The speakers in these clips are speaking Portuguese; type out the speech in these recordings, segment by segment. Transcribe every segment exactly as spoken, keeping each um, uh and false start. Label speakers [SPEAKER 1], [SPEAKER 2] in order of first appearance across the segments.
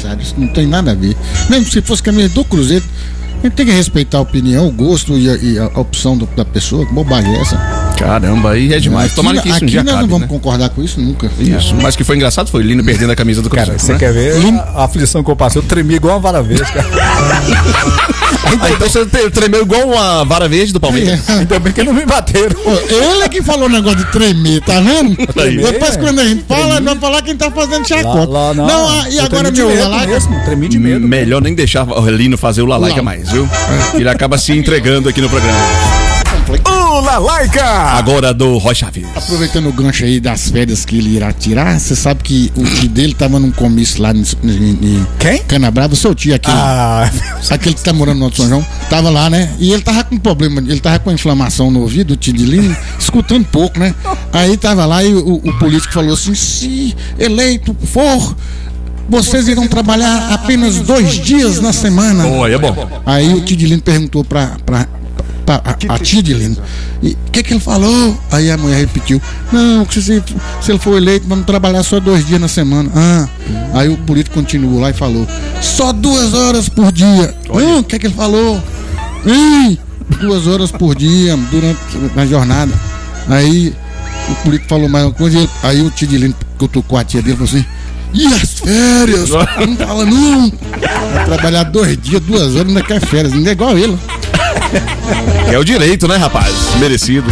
[SPEAKER 1] adversário. Isso não tem nada a ver. Mesmo se fosse camisa do Cruzeiro, a gente tem que respeitar a opinião, o gosto e a, e a opção do, da pessoa. Que bobagem é essa?
[SPEAKER 2] Caramba, aí é demais.
[SPEAKER 1] Aqui,
[SPEAKER 2] Tomara que isso um dia
[SPEAKER 1] nós
[SPEAKER 2] acabe,
[SPEAKER 1] não vamos
[SPEAKER 2] né?
[SPEAKER 1] concordar com isso nunca.
[SPEAKER 2] Isso, mas que foi engraçado foi o Lino perdendo a camisa do Cruzeiro.
[SPEAKER 3] Cara, você
[SPEAKER 2] né?
[SPEAKER 3] quer ver a, a aflição que eu passei? Eu tremi igual uma vara verde, cara.
[SPEAKER 2] Ah, então você tremeu igual uma vara verde do Palmeiras.
[SPEAKER 1] É.
[SPEAKER 3] Ainda bem que não me bateram.
[SPEAKER 1] Pô, ele é que falou o negócio de tremer, tá vendo?
[SPEAKER 3] Tremei,
[SPEAKER 1] Depois
[SPEAKER 3] é.
[SPEAKER 1] quando a gente fala, vai falar quem tá fazendo chacota.
[SPEAKER 3] Lá, lá, não.
[SPEAKER 1] não ah, e
[SPEAKER 3] Eu
[SPEAKER 1] agora
[SPEAKER 3] tremi de
[SPEAKER 1] meu
[SPEAKER 3] medo
[SPEAKER 1] Lalaika?
[SPEAKER 3] mesmo, tremi de medo.
[SPEAKER 2] Melhor nem deixar o Lino fazer o Lalaika
[SPEAKER 1] Não.
[SPEAKER 2] mais, viu? Ele acaba se entregando aqui no programa.
[SPEAKER 3] O Lalaika!
[SPEAKER 2] Agora do Roy Chaves.
[SPEAKER 1] Aproveitando o gancho aí das férias que ele irá tirar, você sabe que o tio dele tava num comício lá em, em
[SPEAKER 3] Quem?
[SPEAKER 1] Canabrava, seu tio, aquele,
[SPEAKER 3] Ah,
[SPEAKER 1] aquele que tá morando no Alto São João, tava lá, né? E ele tava com problema, ele tava com inflamação no ouvido, o tio de Lino, escutando pouco, né? Aí tava lá e o, o político falou assim: se eleito for, vocês irão trabalhar apenas dois dias na semana.
[SPEAKER 2] Oh, aí é bom.
[SPEAKER 1] Aí o tio de Lino perguntou pra, pra, pra a, a tia de Lino: o que que ele falou? Aí a mulher repetiu: não, que se, se ele for eleito, vamos trabalhar só dois dias na semana. Ah. Aí o político continuou lá e falou: só duas horas por dia. Ah, o que que ele falou? Hum, duas horas por dia durante a jornada. Aí o político falou mais uma coisa. E aí o tio de Lino cutucou a tia dele e falou assim: e as férias? Não fala não. Vai trabalhar dois dias, duas horas, ainda quer férias. Ainda é igual ele.
[SPEAKER 2] É o direito, né, rapaz? Merecido.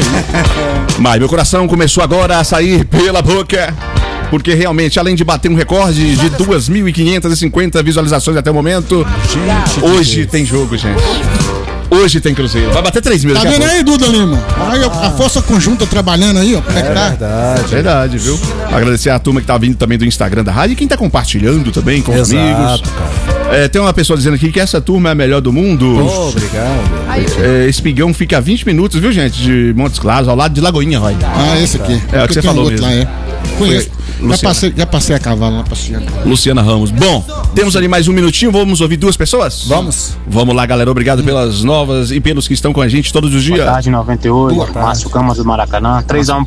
[SPEAKER 2] Mas meu coração começou agora a sair pela boca, porque realmente, além de bater um recorde de duas mil quinhentas e cinquenta visualizações até o momento,
[SPEAKER 3] gente,
[SPEAKER 2] hoje tem jogo, gente. Hoje tem Cruzeiro. Vai bater três mil.
[SPEAKER 1] Tá
[SPEAKER 2] daqui a
[SPEAKER 1] vendo
[SPEAKER 2] pouco.
[SPEAKER 1] aí, Duda Lima? Aí a, a força conjunta trabalhando aí, ó. Como é que tá?
[SPEAKER 3] verdade.
[SPEAKER 2] Verdade, viu? Agradecer a turma que tá vindo também do Instagram da rádio e quem tá compartilhando também com os amigos.
[SPEAKER 3] Exato, cara.
[SPEAKER 2] É, tem uma pessoa dizendo aqui que essa turma é a melhor do mundo.
[SPEAKER 3] Oh, obrigado.
[SPEAKER 2] É, Espigão fica a vinte minutos, viu, gente? De Montes Claros, ao lado de Lagoinha, Roy.
[SPEAKER 1] Ah, esse aqui.
[SPEAKER 2] É, o que você
[SPEAKER 1] Tem um
[SPEAKER 2] falou
[SPEAKER 1] outro
[SPEAKER 2] mesmo.
[SPEAKER 1] Lá, é. Conheço. Já
[SPEAKER 2] Luciana.
[SPEAKER 1] passei, já passei a cavalo lá passeando.
[SPEAKER 2] Luciana Ramos. Bom, temos ali mais um minutinho, vamos ouvir duas pessoas?
[SPEAKER 3] Vamos.
[SPEAKER 2] Vamos lá, galera. Obrigado pelas novas e pelos que estão com a gente todos os dias.
[SPEAKER 4] Boa tarde, noventa e oito.
[SPEAKER 3] Boa tarde.
[SPEAKER 4] Márcio Camas do Maracanã. três a um.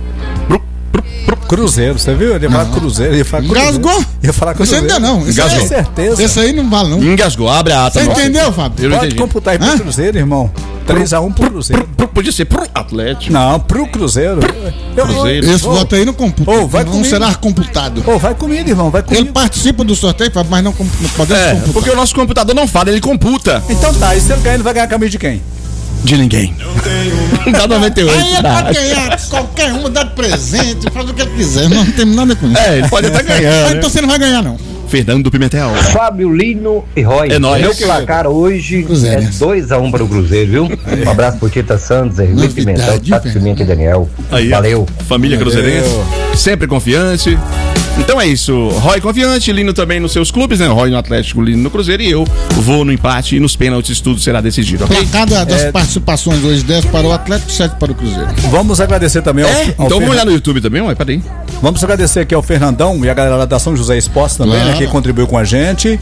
[SPEAKER 3] Cruzeiro, você viu? Ele ia falar Cruzeiro, ia falar Cruzeiro.
[SPEAKER 1] Engasgou?
[SPEAKER 3] Ia falar
[SPEAKER 1] Você
[SPEAKER 3] Cruzeiro.
[SPEAKER 1] ainda não. Esse
[SPEAKER 2] Engasgou.
[SPEAKER 1] aí-
[SPEAKER 3] Certeza.
[SPEAKER 1] Esse aí não vale, não.
[SPEAKER 2] Engasgou, abre a ata.
[SPEAKER 1] Você
[SPEAKER 2] nossa.
[SPEAKER 1] entendeu, Fábio?
[SPEAKER 2] Eu não
[SPEAKER 3] Pode
[SPEAKER 2] entendi.
[SPEAKER 3] computar aí pro
[SPEAKER 1] Hã?
[SPEAKER 3] Cruzeiro, irmão. três a um pro Cruzeiro.
[SPEAKER 2] Pro- Podia ser pro Atlético.
[SPEAKER 3] Não, pro Cruzeiro. Eu-
[SPEAKER 2] Cruzeiro.
[SPEAKER 1] Esse
[SPEAKER 3] Ô,
[SPEAKER 1] voto aí não computa.
[SPEAKER 3] Ô, vai
[SPEAKER 1] não
[SPEAKER 3] comigo.
[SPEAKER 1] será computado.
[SPEAKER 3] Ô, vai comigo, irmão, vai
[SPEAKER 1] Ele
[SPEAKER 3] comigo.
[SPEAKER 1] participa do sorteio, Fábio, mas não, com- não podemos
[SPEAKER 2] É,
[SPEAKER 1] computar.
[SPEAKER 2] porque o nosso computador não fala, ele computa.
[SPEAKER 3] Então tá, e se ele ganhar, ele vai ganhar a camisa de quem?
[SPEAKER 2] De ninguém. Dá noventa e oito.
[SPEAKER 1] Aí ele pode ganhar qualquer um, dar de presente, faz o que ele quiser. Não tem nada com isso.
[SPEAKER 2] É, ele pode até ganhar.
[SPEAKER 1] Ah,
[SPEAKER 2] né?
[SPEAKER 1] então você não vai ganhar, não.
[SPEAKER 2] Fernando Pimentel.
[SPEAKER 5] Fábio, Lino e Roy.
[SPEAKER 2] É nóis.
[SPEAKER 5] Meu placar hoje
[SPEAKER 1] Cruzeiro.
[SPEAKER 5] é dois a um para o Cruzeiro, viu? Um abraço pro Tita Santos, Hermínio
[SPEAKER 1] Novidade,
[SPEAKER 5] Pimentel, Tato
[SPEAKER 1] velho.
[SPEAKER 5] Pimenta e Daniel.
[SPEAKER 2] Aí,
[SPEAKER 5] Valeu.
[SPEAKER 2] Família Cruzeirense, sempre confiante. Então é isso, Roy confiante, Lino também nos seus clubes, né? Roy no Atlético, Lino no Cruzeiro e eu vou no empate e nos pênaltis tudo será decidido, ok?
[SPEAKER 1] Placar da- das
[SPEAKER 3] É.
[SPEAKER 1] participações hoje, dez para o Atlético, sete para o Cruzeiro.
[SPEAKER 3] Vamos agradecer também ao,
[SPEAKER 2] É?
[SPEAKER 3] ao
[SPEAKER 2] Então vamos
[SPEAKER 3] Fernan-
[SPEAKER 2] olhar no YouTube também, ué, peraí.
[SPEAKER 3] Vamos agradecer aqui ao Fernandão e a galera da São José Esportes também,
[SPEAKER 1] Claro.
[SPEAKER 3] né, que contribuiu com a gente.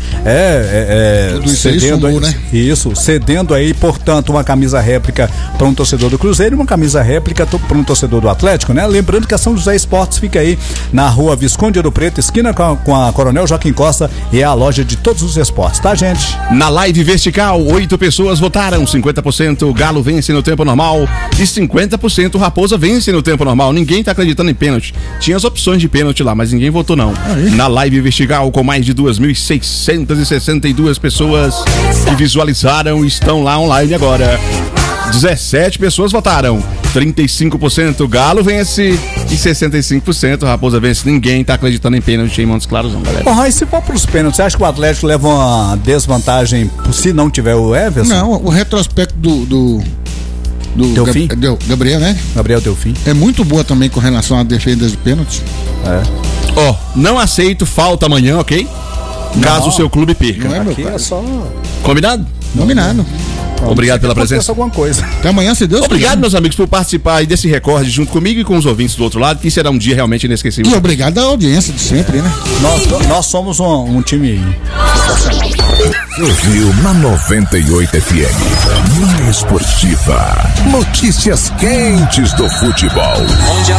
[SPEAKER 3] É, é, é
[SPEAKER 1] Tudo isso aí
[SPEAKER 3] cedendo
[SPEAKER 1] somou,
[SPEAKER 3] aí,
[SPEAKER 1] né?
[SPEAKER 3] Isso, cedendo aí, portanto, uma camisa réplica para um torcedor do Cruzeiro e uma camisa réplica para um torcedor do Atlético, né? Lembrando que a São José Esportes fica aí na rua Visconde Ouro Preto, esquina com a, com a Coronel Joaquim Costa, e é a loja de todos os esportes, tá, gente?
[SPEAKER 2] Na live vertical, oito pessoas votaram, cinquenta por cento Galo vence no tempo normal e cinquenta por cento Raposa vence no tempo normal. Ninguém tá acreditando em pênalti. Tinha as opções de pênalti lá, mas ninguém votou não. Na live vertical, com mais de duas mil seiscentas e sessenta e duas pessoas que visualizaram, estão lá online agora. dezessete pessoas votaram. trinta e cinco por cento Galo vence e sessenta e cinco por cento Raposa vence. Ninguém tá acreditando em pênalti em Montes Claros, não, galera.
[SPEAKER 3] Porra, e se for pros pênaltis, você acha que o Atlético leva uma desvantagem se não tiver o Everson?
[SPEAKER 1] Não, o retrospecto do. do, do
[SPEAKER 3] Delfim?
[SPEAKER 1] Gab- Del- Gabriel, né?
[SPEAKER 3] Gabriel Delfim.
[SPEAKER 1] É muito boa também com relação à defesa de pênaltis.
[SPEAKER 3] É.
[SPEAKER 2] Ó, não aceito falta amanhã, ok? Caso o seu clube perca.
[SPEAKER 1] Não é, meu
[SPEAKER 3] Aqui
[SPEAKER 1] pai?
[SPEAKER 3] é só.
[SPEAKER 2] Combinado?
[SPEAKER 1] Dominado.
[SPEAKER 2] Obrigado pela
[SPEAKER 3] Acontece
[SPEAKER 2] presença.
[SPEAKER 3] alguma coisa.
[SPEAKER 1] Até amanhã, se Deus
[SPEAKER 2] Obrigado,
[SPEAKER 1] quiser.
[SPEAKER 2] meus amigos, por participar aí desse recorde junto comigo e com os ouvintes do outro lado, que será um dia realmente
[SPEAKER 1] E
[SPEAKER 2] inesquecível.
[SPEAKER 1] obrigado à audiência de sempre, né?
[SPEAKER 3] Nós, nós somos um, um time.
[SPEAKER 6] Ouviu na noventa e oito F M. Manhã Esportiva. Notícias quentes do futebol.
[SPEAKER 7] Onde a